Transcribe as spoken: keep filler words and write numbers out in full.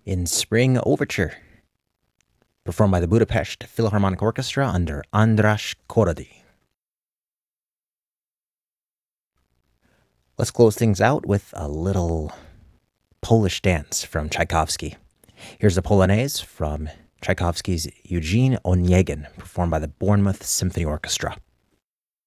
in Spring Overture, performed by the Budapest Philharmonic Orchestra under András Korady. Let's close things out with a little Polish dance from Tchaikovsky. Here's the Polonaise from Tchaikovsky's Eugene Onegin, performed by the Bournemouth Symphony Orchestra.